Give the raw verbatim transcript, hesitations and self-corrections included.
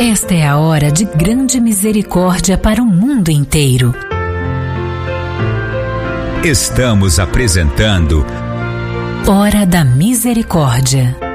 Esta é a hora de grande misericórdia para o mundo inteiro. Estamos apresentando Hora da Misericórdia.